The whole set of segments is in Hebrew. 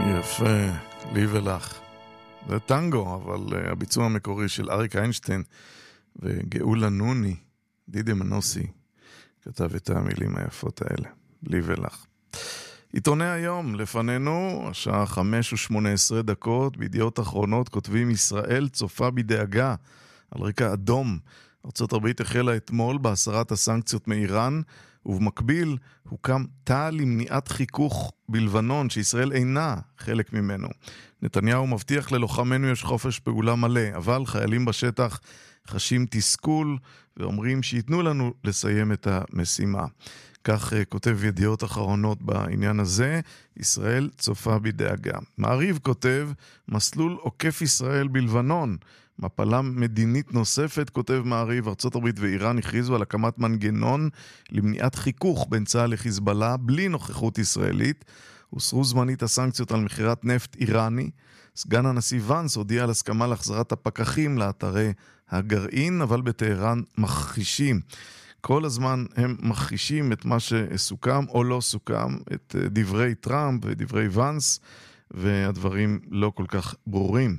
יפה, לי ולך. זה טנגו, אבל הביצוע המקורי של אריק איינשטיין וגאולה נוני, דידי מנוסי, כתב את המילים היפות האלה, לי ולך. עיתוני היום לפנינו, השעה 5:18, בידיעות אחרונות כותבים ישראל צופה בדאגה על רקע אדום. ארצות הברית החלה אתמול בהסרת הסנקציות מאיראן, ובמקביל הוקם תא למניעת חיכוך בלבנון שישראל אינה חלק ממנו. נתניהו מבטיח ללוחמנו יש חופש פעולה מלא, אבל חיילים בשטח חשים תסכול ואומרים שיתנו לנו לסיים את המשימה. כך כותב ידיעות אחרונות בעניין הזה, ישראל צופה בדאגה. מעריב כותב, מסלול עוקף ישראל בלבנון, מפלה מדינית נוספת, כותב מעריב, ארצות הברית ואיראן הכריזו על הקמת מנגנון למניעת חיכוך בין צה"ל לחיזבאללה בלי נוכחות ישראלית. הוסרו זמנית הסנקציות על מחירת נפט איראני. סגן הנשיא ונס הודיע על הסכמה להחזרת הפקחים לאתרי הגרעין, אבל בטהרן מכחישים. כל הזמן הם מכחישים את מה שסוכם או לא סוכם, את דברי טראמפ ודברי ונס, והדברים לא כל כך ברורים.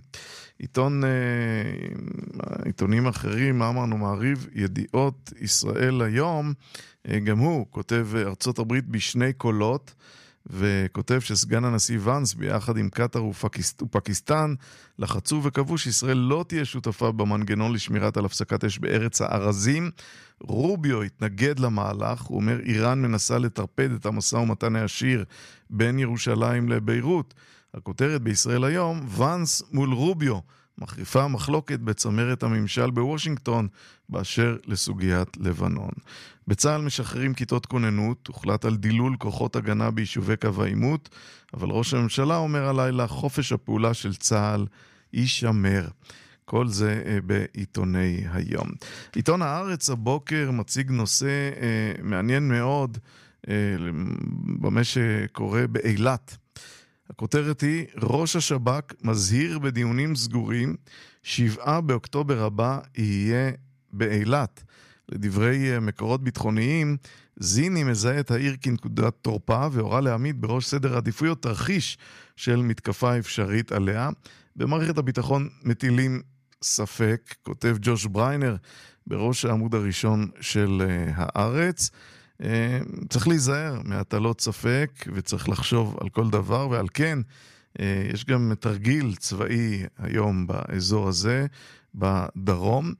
עיתונים אחרים, מה אמרנו, מעריב, ידיעות ישראל היום, גם הוא כותב ארצות הברית בשני קולות, וכותב שסגן הנשיא ונס ביחד עם קטר ופקיסטן לחצו וקבעו שישראל לא תהיה שותפה במנגנון לשמירת על הפסקת אש בארץ הארזים. רוביו התנגד למהלך, הוא אומר איראן מנסה לטרפד את המשא ומתן הישיר בין ירושלים לביירות. הכותרת בישראל היום, ונס מול רוביו, מחריפה מחלוקת בצמרת הממשל בוושינגטון באשר לסוגיית לבנון. בצה"ל משחררים כיתות כוננות, הוחלט על דילול כוחות הגנה ביישובי קו העימות, אבל ראש הממשלה אומר הלילה חופש הפעולה של צה"ל יישמר. כל זה בעיתוני היום. עיתון הארץ הבוקר מציג נושא מעניין מאוד במה שקורה באילת. הכותרת היא, ראש השב"כ מזהיר בדיונים סגורים, 7 באוקטובר הבא יהיה באילת. לדברי מקורות ביטחוניים, זיני מזהה את העיר כנקודת תורפה והורה להעמיד בראש סדר העדיפויות תרחיש של מתקפה אפשרית עליה. במערכת הביטחון מטילים ספק, כותב ג'וש בריינר בראש העמוד הראשון של הארץ. צריך להיזהר מהטלות ספק וצריך לחשוב על כל דבר, ועל כן יש גם תרגיל צבאי היום באזור הזה, בדרום.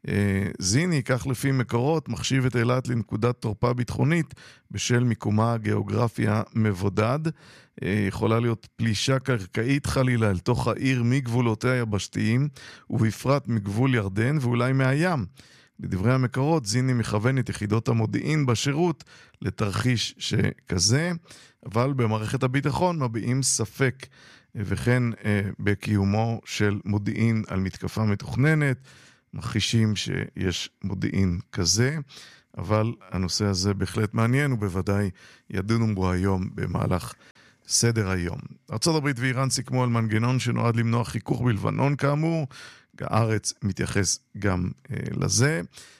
זיני, כך לפי מקורות, מחשיב את אילת לנקודת תורפה ביטחונית בשל מיקומה הגיאוגרפיה מבודד. יכולה להיות פלישה קרקעית חלילה אל תוך העיר מגבולותיה היבשתיים, ובפרט מגבול ירדן ואולי מהים. לדברי המקורות, זיני מכוון את יחידות המודיעין בשירות לתרחיש שכזה, אבל במערכת הביטחון מביעים ספק, וכן בקיומו של מודיעין על מתקפה מתוכננת, מכחישים שיש מודיעין כזה, אבל הנושא הזה בהחלט מעניין, ובוודאי ידונו בו היום במהלך סדר היום. ארצות הברית ואיראן סיכמו על מנגנון שנועד למנוע חיכוך בלבנון כאמור, הארץ מתייחס גם לזה,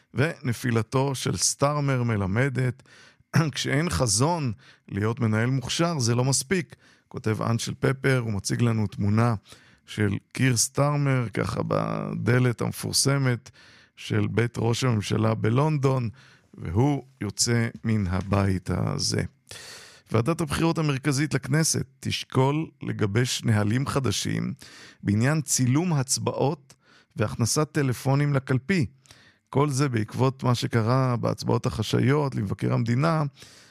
ונפילתו של סטארמר מלמדת, כשאין חזון להיות מנהל מוכשר זה לא מספיק, כותב אנשל פפר, הוא מציג לנו תמונה של קיר סטארמר, ככה בדלת המפורסמת של בית ראש הממשלה בלונדון, והוא יוצא מן הבית הזה. ועדת הבחירות המרכזית לכנסת תשקול לגבש נהלים חדשים בעניין צילום הצבעות והכנסת טלפונים לקלפי. כל זה בעקבות מה שקרה בהצבעות החשאיות למבקר המדינה,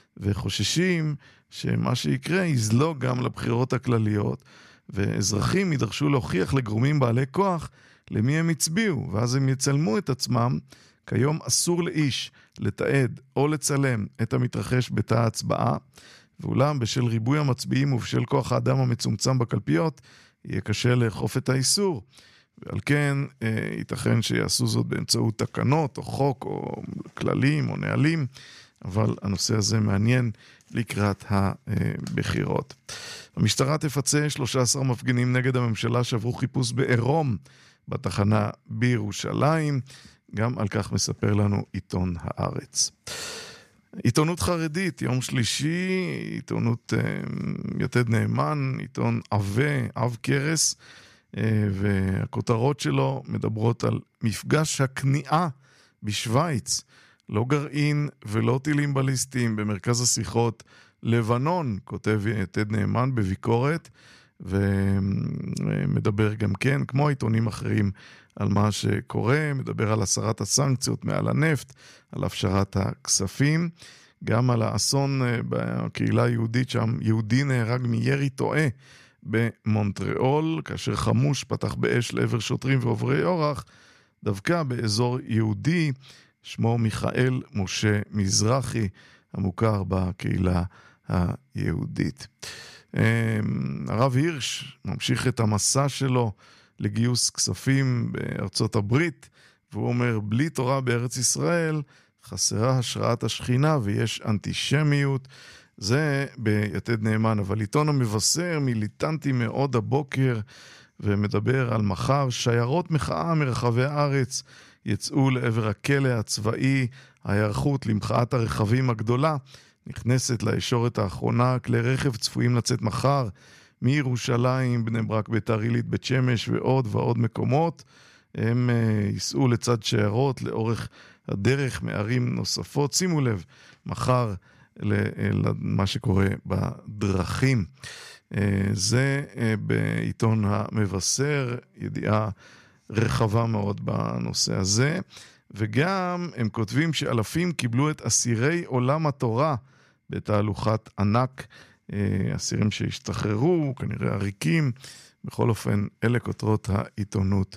וחוששים שמה שיקרה יזלוג גם לבחירות הכלליות, ואזרחים יידרשו להוכיח לגורמים בעלי כוח למי הם הצביעו, ואז הם יצלמו את עצמם. כיום אסור לאיש לתעד או לצלם את המתרחש בתא ההצבעה, ואולם בשל ריבוי המצביעים ובשל כוח האדם המצומצם בקלפיות, יהיה קשה לאכוף את האיסור. ועל כן ייתכן שיעשו זאת באמצעות תקנות או חוק או כללים או נהלים, אבל הנושא הזה מעניין לקראת הבחירות. המשטרה תפצה 13 מפגינים נגד הממשלה שעברו חיפוש בעירום בתחנה בירושלים, גם על כך מספר לנו עיתון הארץ. עיתונות חרדית, יום שלישי, עיתונות יתד נאמן, עיתון עב קרס, והכותרות שלו מדברות על מפגש הכניעה בשוויץ, לא גרעין ולא טילים בליסטיים במרכז השיחות לבנון, כותב יתד נאמן בביקורת, ומדבר גם כן, כמו עיתונים אחרים, על מה שקורה, מדבר על הסרת הסנקציות מעל הנפט, על הפשרת הכספים, גם על האסון בקהילה היהודית, שם יהודי נהרג מירי טועה במונטריאול, כאשר חמוש פתח באש לעבר שוטרים ועוברי אורח, דווקא באזור יהודי, שמו מיכאל משה מזרחי, המוכר בקהילה היהודית. הרב הירש ממשיך את המסע שלו לגיוס כספים בארצות הברית, והוא אומר, בלי תורה בארץ ישראל חסרה השראת השכינה ויש אנטישמיות. זה ביתד נאמן. אבל עיתון המבשר מיליטנטי מאוד הבוקר, ומדבר על מחר שיירות מחאה מרחבי הארץ יצאו לעבר הכלא הצבאי. ההיערכות למחאת הרכבים הגדולה נכנסת לישורת האחרונה. כלי רכב צפויים לצאת מחר מירושלים, בני ברק, ביתר עילית, בית שמש ועוד ועוד מקומות. הם ייסעו לצד שיירות לאורך הדרך מערים נוספות. שימו לב, מחר למה שקורה בדרכים. זה בעיתון המבשר, ידיעה רחבה מאוד בנושא הזה. וגם הם כותבים שאלפים קיבלו את אסירי עולם התורה בתהלוכת ענק, אסירים שהשתחררו, כנראה עריקים. בכל אופן, אלה כותרות העיתונות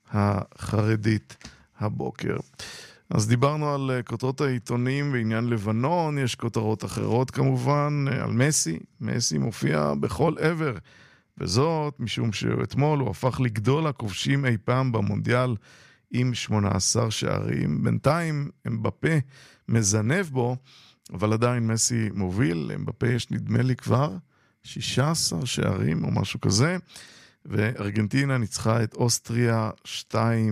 החרדית הבוקר. אז דיברנו על כותרות העיתונים בעניין לבנון, יש כותרות אחרות כמובן, על מסי. מסי מופיע בכל עבר, וזאת משום שאתמול הוא הפך לגדול הכובשים אי פעם במונדיאל עם 18 שערים. בינתיים אמבפה מזנב בו, אבל עדיין מסי מוביל. אמבפה יש נדמה לי כבר 16 שערים או משהו כזה, וארגנטינה ניצחה את אוסטריה 2-0,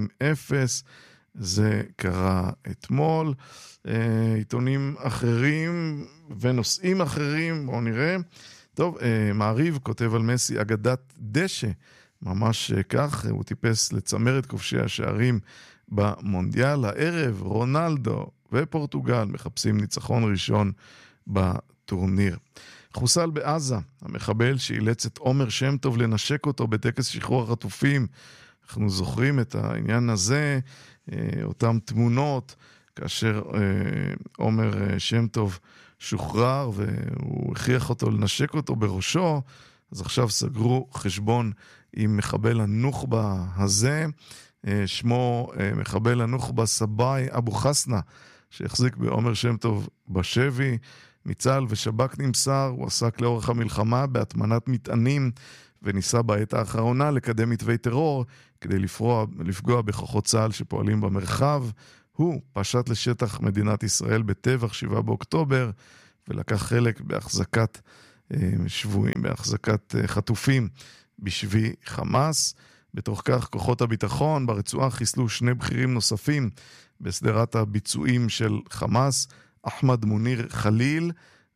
זה קרה אתמול. עיתונים אחרים ונושאים אחרים, בואו נראה. טוב, מעריב כותב על מסי אגדת דשא, ממש כך, הוא טיפס לצמרת כובשי השערים במונדיאל. הערב רונלדו ופורטוגל מחפשים ניצחון ראשון בטורניר. חוסל בעזה, המחבל שאילץ את עומר שם טוב לנשק אותו בטקס שחרור החטופים. אנחנו זוכרים את העניין הזה, אותם תמונות, כאשר עומר שם טוב שוחרר והוא הכריח אותו לנשק אותו בראשו. אז עכשיו סגרו חשבון עם מחבל הנוח'בה הזה, שמו מחבל הנוח'בה סבאי אבו חסנה, שהחזיק בעומר שם טוב בשבי. מצה"ל ושב"כ נמסר, הוא עסק לאורך המלחמה בהטמנת מטענים, וניסה בעת האחרונה לקדם מתווי טרור כדי לפגוע בכוחות צה"ל שפועלים במרחב. הוא פשט לשטח מדינת ישראל בטבח 7 באוקטובר, ולקח חלק בהחזקת שבויים, בהחזקת חטופים בשבי חמאס. בתוך כך כוחות הביטחון ברצועה חיסלו 2 בכירים נוספים בסדרת הביצועים של חמאס, אחמד מוניר חליל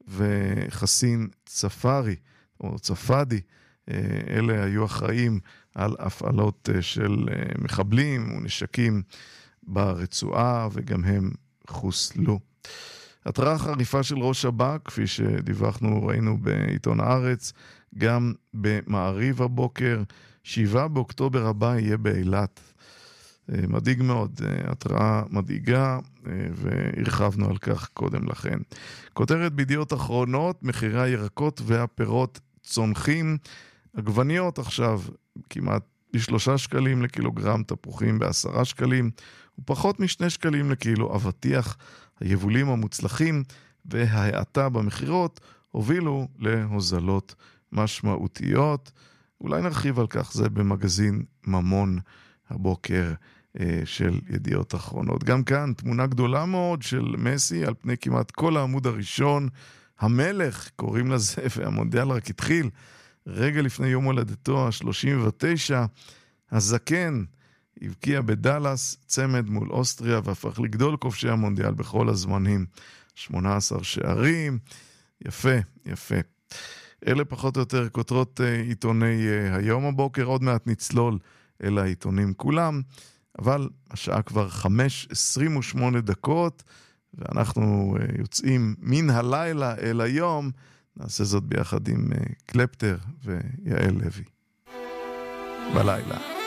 וחסין צפרי או צפדי. אלה היו אחראים על הפעלות של מחבלים ונשקים ברצועה, וגם הם חוסלו. התראה חריפה של ראש שב"כ, כפי שדיווחנו, ראינו בעיתון הארץ, גם במעריב הבוקר. 7 באוקטובר הבא יהיה באילת. מדאיג מאוד, התראה מדאיגה, והרחבנו על כך קודם לכן. כותרת בידיעות אחרונות, מחירי הירקות והפירות צונחים. עגבניות עכשיו כמעט 3 שקלים לקילוגרם, תפוחים ב10 שקלים, ופחות מ2 שקלים לקילו. אבטיח, היבולים המוצלחים וההאטה במחירות הובילו להוזלות משמעותיות. אולי נרחיב על כך, זה במגזין ממון הבוקר של ידיעות אחרונות. גם כאן תמונה גדולה מאוד של מסי על פני כמעט כל העמוד הראשון. המלך קוראים לזה, והמונדיאל רק התחיל רגע לפני יום הולדתו ה-39. הזקן הבקיע בדלס צמד מול אוסטריה והפך לגדול כובשי המונדיאל בכל הזמנים. 18 שערים. יפה, יפה. אלה פחות או יותר כותרות עיתוני היום הבוקר. עוד מעט נצלול אל העיתונים כולם, אבל השעה כבר 5:28, ואנחנו יוצאים מן הלילה אל היום. נעשה זאת ביחד עם קלפטר ויעל לוי. בלילה.